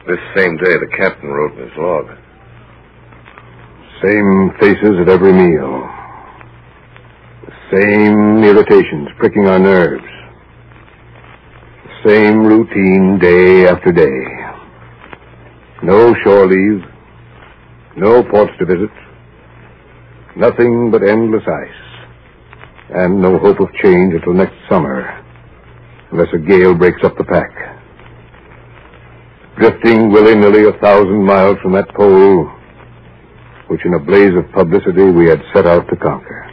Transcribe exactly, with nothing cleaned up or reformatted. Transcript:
This same day the captain wrote in his log. Same faces at every meal. The same irritations pricking our nerves. The same routine day after day. No shore leave. No ports to visit. Nothing but endless ice. And no hope of change until next summer, unless a gale breaks up the pack. Drifting willy-nilly a thousand miles from that pole, which in a blaze of publicity we had set out to conquer.